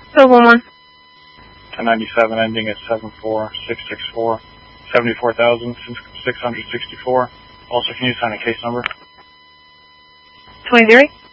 1-1. 1097 ending at 74664. 74,664. Also, can you sign a case number? 23.